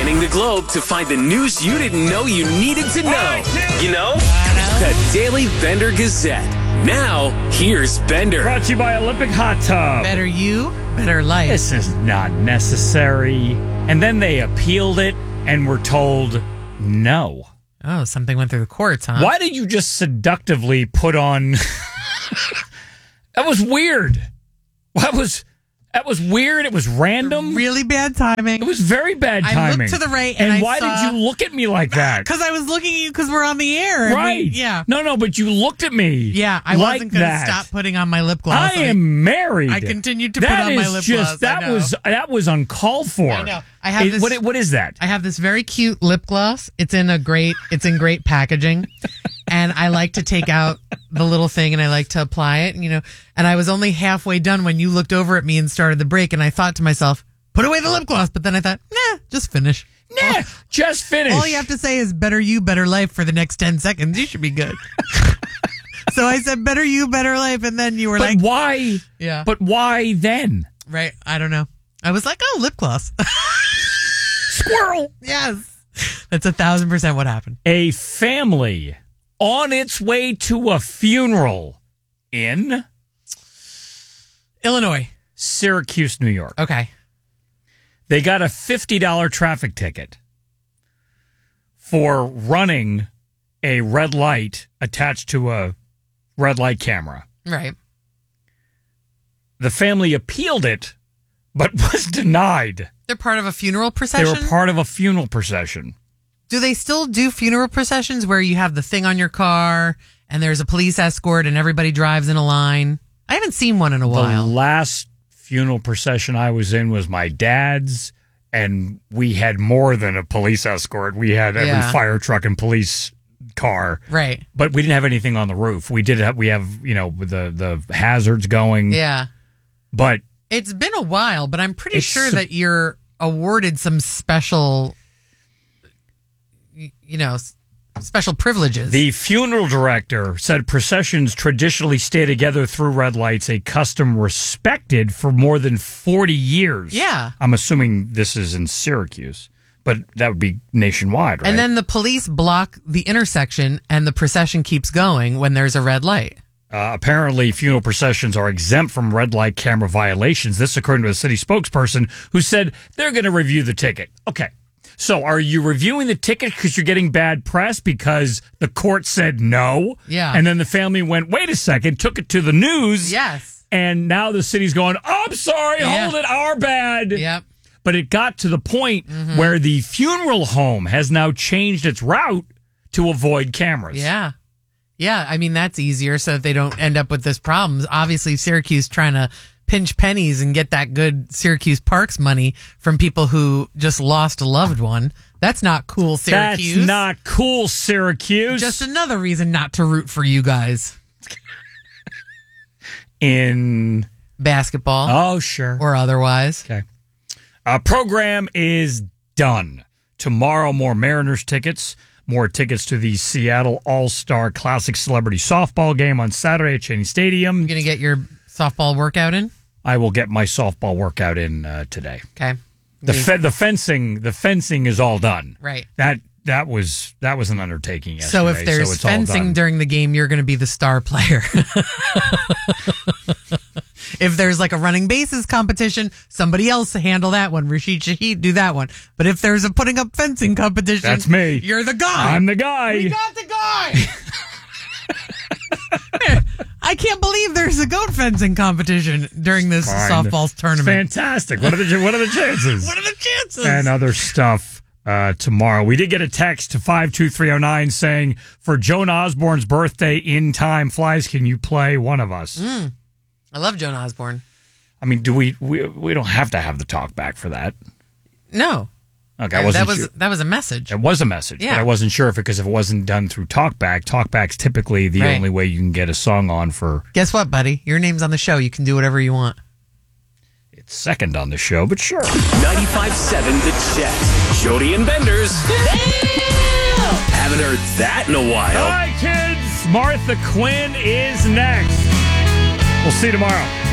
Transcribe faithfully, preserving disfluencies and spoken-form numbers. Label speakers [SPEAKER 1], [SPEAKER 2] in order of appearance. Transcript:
[SPEAKER 1] Scanning the globe to find the news you didn't know you needed to know. You know? The Daily Bender Gazette. Now, here's Bender.
[SPEAKER 2] Brought to you by Olympic Hot Tub.
[SPEAKER 3] Better you, better life.
[SPEAKER 2] This is not necessary. And then they appealed it and were told no.
[SPEAKER 3] Oh, something went through the courts, huh?
[SPEAKER 2] Why did you just seductively put on... That was weird. That was... That was weird. It was random.
[SPEAKER 3] Really bad timing.
[SPEAKER 2] It was very bad timing.
[SPEAKER 3] I looked to the right and,
[SPEAKER 2] and
[SPEAKER 3] I
[SPEAKER 2] why
[SPEAKER 3] saw...
[SPEAKER 2] did you look at me like that?
[SPEAKER 3] Because I was looking at you because we're on the air.
[SPEAKER 2] Right.
[SPEAKER 3] We, yeah.
[SPEAKER 2] No, no, but you looked at me.
[SPEAKER 3] Yeah, I
[SPEAKER 2] like
[SPEAKER 3] wasn't going to
[SPEAKER 2] that.
[SPEAKER 3] stop putting on my lip gloss.
[SPEAKER 2] I am married.
[SPEAKER 3] I continued to
[SPEAKER 2] that
[SPEAKER 3] put on my
[SPEAKER 2] is
[SPEAKER 3] lip
[SPEAKER 2] just,
[SPEAKER 3] gloss.
[SPEAKER 2] That
[SPEAKER 3] I know.
[SPEAKER 2] was that was uncalled for.
[SPEAKER 3] I know. I have
[SPEAKER 2] It-
[SPEAKER 3] this.
[SPEAKER 2] what, what is that?
[SPEAKER 3] I have this very cute lip gloss. It's in a great. It's in great packaging, and I like to take out the little thing and I like to apply it. You know, and I was only halfway done when you looked over at me and started the break, and I thought to myself, "Put away the lip gloss." But then I thought, "Nah, just finish."
[SPEAKER 2] Nah, just finish.
[SPEAKER 3] All you have to say is "better you, better life" for the next ten seconds. You should be good. So I said "better you, better life," and then you were
[SPEAKER 2] but
[SPEAKER 3] like,
[SPEAKER 2] why?
[SPEAKER 3] "Yeah,
[SPEAKER 2] But why then?
[SPEAKER 3] right." I don't know. I was like, "Oh, lip gloss."
[SPEAKER 2] Squirrel.
[SPEAKER 3] Yes, that's a thousand percent what happened.
[SPEAKER 2] A family on its way to a funeral in
[SPEAKER 3] Illinois.
[SPEAKER 2] Syracuse, New York.
[SPEAKER 3] Okay.
[SPEAKER 2] They got a fifty dollars traffic ticket for running a red light attached to a red light camera.
[SPEAKER 3] Right.
[SPEAKER 2] The family appealed it, but was denied.
[SPEAKER 3] They're part of a funeral procession?
[SPEAKER 2] They were part of a funeral procession.
[SPEAKER 3] Do they still do funeral processions where you have the thing on your car and there's a police escort and everybody drives in a line? I haven't seen one in a while.
[SPEAKER 2] The last funeral procession I was in was my dad's, and we had more than a police escort. We had every
[SPEAKER 3] Yeah.
[SPEAKER 2] fire truck and police car.
[SPEAKER 3] Right.
[SPEAKER 2] But we didn't have anything on the roof. We did have, we have, you know, the, the hazards going.
[SPEAKER 3] Yeah.
[SPEAKER 2] But
[SPEAKER 3] It's been a while, but I'm pretty
[SPEAKER 2] It's
[SPEAKER 3] sure
[SPEAKER 2] su-
[SPEAKER 3] that you're awarded some special, y- you know, s- special privileges.
[SPEAKER 2] the funeral director said processions traditionally stay together through red lights, a custom respected for more than forty years.
[SPEAKER 3] Yeah.
[SPEAKER 2] I'm assuming this is in Syracuse, but that would be nationwide, right?
[SPEAKER 3] And then the police block the intersection and the procession keeps going when there's a red light.
[SPEAKER 2] Uh, apparently, funeral processions are exempt from red light camera violations. This, according to a city spokesperson who said they're going to review the ticket. Okay. So are you reviewing the ticket because you're getting bad press because the court said no?
[SPEAKER 3] Yeah.
[SPEAKER 2] And then the family went, wait a second, took it to the news.
[SPEAKER 3] Yes.
[SPEAKER 2] And now the city's going, oh, I'm sorry,
[SPEAKER 3] Yeah.
[SPEAKER 2] hold it, our bad.
[SPEAKER 3] Yep.
[SPEAKER 2] But it got to the point
[SPEAKER 3] Mm-hmm.
[SPEAKER 2] where the funeral home has now changed its route to avoid cameras.
[SPEAKER 3] Yeah. Yeah, I mean, that's easier so that they don't end up with this problem. Obviously, Syracuse trying to pinch pennies and get that good Syracuse Parks money from people who just lost a loved one. That's not cool, Syracuse.
[SPEAKER 2] That's not cool, Syracuse.
[SPEAKER 3] Just another reason not to root for you guys.
[SPEAKER 2] In
[SPEAKER 3] Basketball
[SPEAKER 2] oh sure
[SPEAKER 3] or otherwise.
[SPEAKER 2] okay. Uh, program is done. Tomorrow, more Mariners tickets. More tickets to the Seattle All-Star Classic Celebrity Softball game on Saturday at Cheney Stadium.
[SPEAKER 3] You going to get your softball workout in?
[SPEAKER 2] I will get my softball workout in uh, today.
[SPEAKER 3] Okay.
[SPEAKER 2] The fe- the fencing the fencing is all done.
[SPEAKER 3] Right.
[SPEAKER 2] That that was that was an undertaking yesterday.
[SPEAKER 3] So if there's
[SPEAKER 2] it's all
[SPEAKER 3] fencing
[SPEAKER 2] done.
[SPEAKER 3] during the game, you're going to be the star player. If there's like a running bases competition, somebody else handle that one. Rashid Shaheed, do that one. But if there's a putting up fencing competition,
[SPEAKER 2] That's me.
[SPEAKER 3] You're the guy.
[SPEAKER 2] I'm the guy.
[SPEAKER 3] We got the guy. I can't believe there's a goat fencing competition during this
[SPEAKER 2] Fine.
[SPEAKER 3] softball tournament.
[SPEAKER 2] Fantastic. What are the what are the chances?
[SPEAKER 3] What are the chances?
[SPEAKER 2] And other stuff uh, tomorrow. We did get a text to five two three oh nine saying, for Joan Osborne's birthday in time flies, can you play One of Us?
[SPEAKER 3] Mm. I love Joan Osborne.
[SPEAKER 2] I mean, do we, we we don't have to have the talk back for that.
[SPEAKER 3] No.
[SPEAKER 2] Okay, I wasn't
[SPEAKER 3] that was
[SPEAKER 2] sure.
[SPEAKER 3] that was a message.
[SPEAKER 2] It was a message,
[SPEAKER 3] Yeah.
[SPEAKER 2] but I wasn't sure if it because if it wasn't done through Talkback, Talkback's typically the
[SPEAKER 3] Right.
[SPEAKER 2] only way you can get a song on for.
[SPEAKER 3] Guess what, buddy? Your name's on the show. You can do whatever you want.
[SPEAKER 2] It's second on the show, but sure.
[SPEAKER 1] ninety-five seven The Jet. Jody and Benders. Haven't heard that in a while.
[SPEAKER 2] Hi, kids. Martha Quinn is next. We'll see you tomorrow.